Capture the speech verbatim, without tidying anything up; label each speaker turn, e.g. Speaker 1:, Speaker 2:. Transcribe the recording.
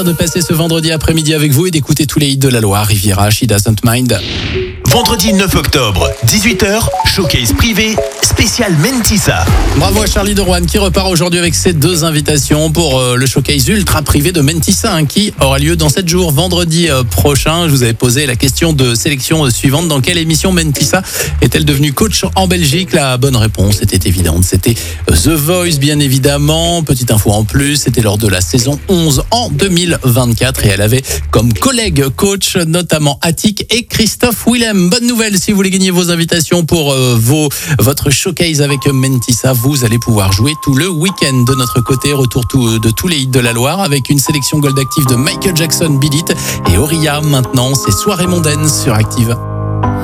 Speaker 1: de passer ce vendredi après-midi avec vous et d'écouter tous les hits de la Loire. Riviera, She Doesn't Mind.
Speaker 2: Vendredi neuf octobre, dix-huit heures, showcase privé, spécial Mentissa.
Speaker 1: Bravo à Charlie de Rouen qui repart aujourd'hui avec ses deux invitations pour euh, le showcase ultra privé de Mentissa hein, qui aura lieu dans sept jours, vendredi euh, prochain. Je vous avais posé la question de sélection euh, suivante. Dans quelle émission Mentissa est-elle devenue coach en Belgique? La bonne réponse était évidente. C'était euh, The Voice, bien évidemment. Petite info en plus, c'était lors de la saison onze en deux mille vingt-quatre et elle avait comme collègue coach notamment Attic et Christophe Willem. Bonne nouvelle, si vous voulez gagner vos invitations pour euh, vos, votre showcase avec Mentissa, vous allez pouvoir jouer tout le week-end. De notre côté, retour tout, de tous les hits de la Loire avec une sélection Gold Active de Michael Jackson, Beat It et Auria. Maintenant, c'est Soirée mondaine sur Active.